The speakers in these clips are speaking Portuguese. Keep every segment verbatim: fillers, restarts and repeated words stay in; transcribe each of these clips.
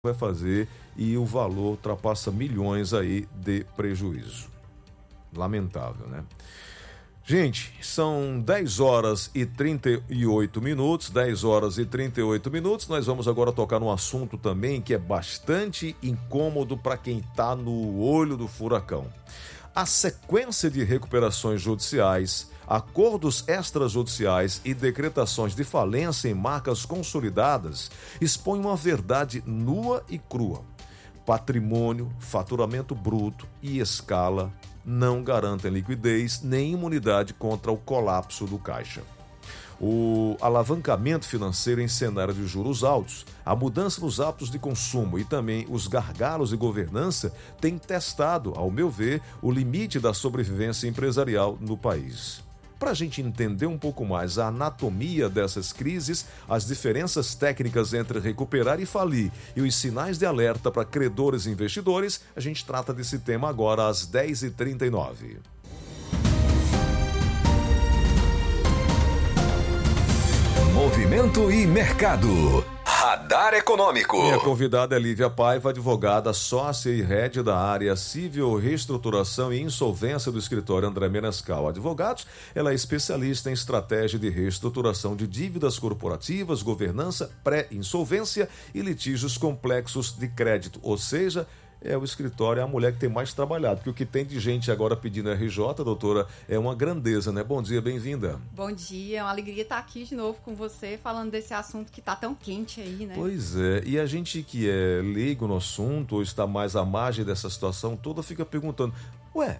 vai fazer e o valor ultrapassa milhões aí de prejuízo. Lamentável, né? Gente, são dez horas e trinta e oito minutos, dez horas e trinta e oito minutos. Nós vamos agora tocar num assunto também que é bastante incômodo para quem está no olho do furacão. A sequência de recuperações judiciais, acordos extrajudiciais e decretações de falência em marcas consolidadas expõem uma verdade nua e crua. Patrimônio, faturamento bruto e escala não garantem liquidez nem imunidade contra o colapso do caixa. O alavancamento financeiro em cenário de juros altos, a mudança nos hábitos de consumo e também os gargalos de governança têm testado, ao meu ver, o limite da sobrevivência empresarial no país. Para a gente entender um pouco mais a anatomia dessas crises, as diferenças técnicas entre recuperar e falir e os sinais de alerta para credores e investidores, a gente trata desse tema agora às dez e trinta e nove. Movimento e mercado. Radar Econômico. Minha convidada é Lívia Paiva, advogada, sócia e head da área Civil, Reestruturação e Insolvência do escritório André Menescal Advogados. Ela é especialista em estratégia de reestruturação de dívidas corporativas, governança, pré-insolvência e litígios complexos de crédito, ou seja, é o escritório, é a mulher que tem mais trabalhado, porque o que tem de gente agora pedindo R J, doutora, é uma grandeza, né? Bom dia, bem-vinda. Bom dia, é uma alegria estar aqui de novo com você, falando desse assunto que está tão quente aí, né? Pois é, e a gente que é leigo no assunto, ou está mais à margem dessa situação toda, fica perguntando, ué,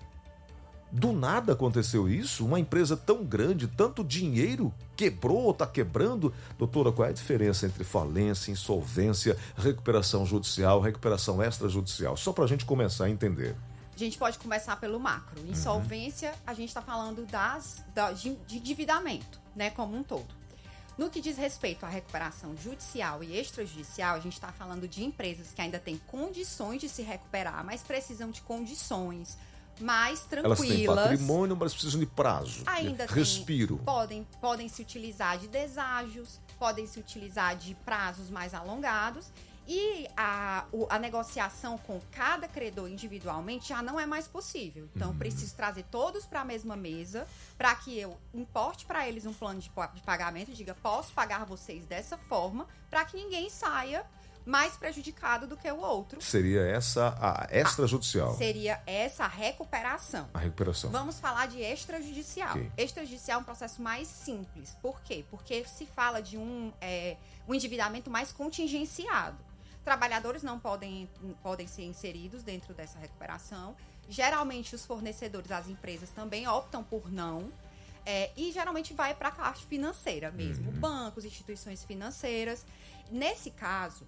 do nada aconteceu isso? Uma empresa tão grande, tanto dinheiro, quebrou ou está quebrando? Doutora, qual é a diferença entre falência, insolvência, recuperação judicial, recuperação extrajudicial? Só para a gente começar a entender. A gente pode começar pelo macro. Insolvência, uhum. a gente está falando das, da, de, de endividamento, né, como um todo. No que diz respeito à recuperação judicial e extrajudicial, a gente está falando de empresas que ainda têm condições de se recuperar, mas precisam de condições mais tranquilas. Elas têm patrimônio, mas precisam de prazo, ainda de respiro. Tem, podem, podem se utilizar de deságios, podem se utilizar de prazos mais alongados e a, a negociação com cada credor individualmente já não é mais possível. Então, uhum. preciso trazer todos para a mesma mesa para que eu importe para eles um plano de, de pagamento e diga, posso pagar vocês dessa forma para que ninguém saia mais prejudicado do que o outro. Seria essa a extrajudicial? Ah, seria essa a recuperação. A recuperação. Vamos falar de extrajudicial. Okay. Extrajudicial é um processo mais simples. Por quê? Porque se fala de um, é, um endividamento mais contingenciado. Trabalhadores não podem, podem ser inseridos dentro dessa recuperação. Geralmente, os fornecedores, as empresas também optam por não. É, e geralmente vai para a parte financeira mesmo. Uhum. Bancos, instituições financeiras. Nesse caso,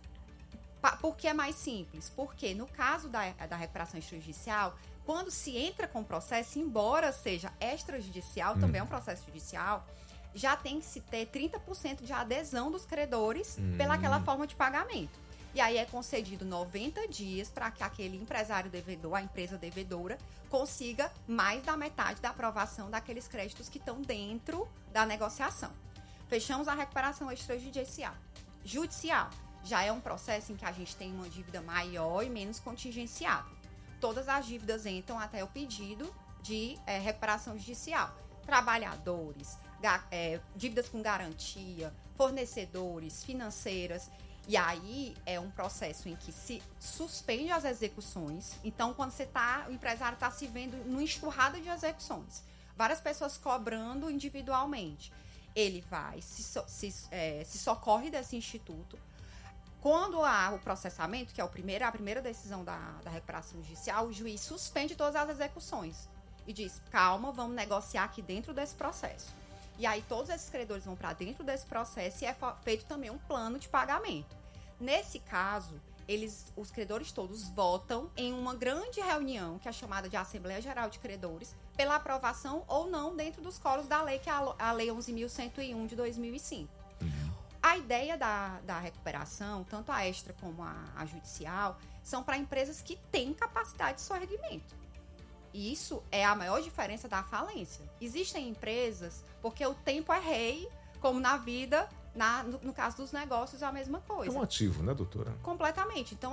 por que é mais simples? Porque no caso da, da recuperação extrajudicial, quando se entra com o processo, embora seja extrajudicial, hum. também é um processo judicial, já tem que se ter trinta por cento de adesão dos credores hum. pelaquela forma de pagamento. E aí é concedido noventa dias para que aquele empresário devedor, a empresa devedora, consiga mais da metade da aprovação daqueles créditos que estão dentro da negociação. Fechamos a recuperação extrajudicial. Judicial. Já é um processo em que a gente tem uma dívida maior e menos contingenciada. Todas as dívidas entram até o pedido de é, recuperação judicial. Trabalhadores, ga, é, dívidas com garantia, fornecedores, financeiras. E aí é um processo em que se suspende as execuções. Então, quando você tá, o empresário está se vendo numa enxurrada de execuções, várias pessoas cobrando individualmente. Ele vai, se, se, é, se socorre desse instituto. Quando há o processamento, que é o primeiro, a primeira decisão da, da recuperação judicial, o juiz suspende todas as execuções e diz, calma, vamos negociar aqui dentro desse processo. E aí todos esses credores vão para dentro desse processo e é feito também um plano de pagamento. Nesse caso, eles, os credores todos votam em uma grande reunião, que é chamada de Assembleia Geral de Credores, pela aprovação ou não dentro dos coros da lei, que é a, a Lei onze mil cento e um de dois mil e cinco. A ideia da, da recuperação, tanto a extra como a, a judicial, são para empresas que têm capacidade de sorgimento. E isso é a maior diferença da falência. Existem empresas, porque o tempo é rei, como na vida, Na, no, no caso dos negócios, é a mesma coisa. É um ativo, né, doutora? Completamente. Então,